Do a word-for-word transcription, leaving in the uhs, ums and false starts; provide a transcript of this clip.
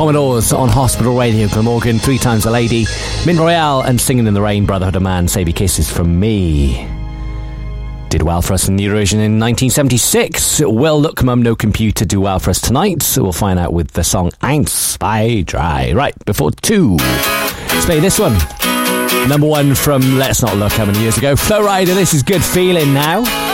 Commodores on Hospital Radio. Glamorgan, Three Times a Lady, Mint Royale and Singing in the Rain, Brotherhood of Man, Save Your Kisses from Me. Did well for us in the Eurovision in nineteen seventy-six. Will Look Mum No Computer do well for us tonight? So we'll find out with the song Eins, Zwei, Drei. Right, before two, let's play this one. Number one from Let's Not Look how many years ago. Flo Rida, this is Good Feeling now.